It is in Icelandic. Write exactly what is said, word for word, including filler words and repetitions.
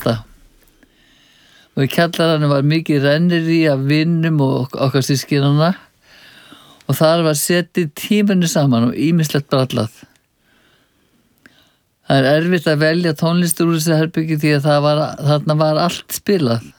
fótbolta. Og í kjallaranum var mikið renniri af vinnum og okkar systkinanna og þar var setið tímunni saman og ýmislegt brallað. Það er erfitt að velja tónlistur úr þessu herbyggi því að það var, þarna var allt spilað.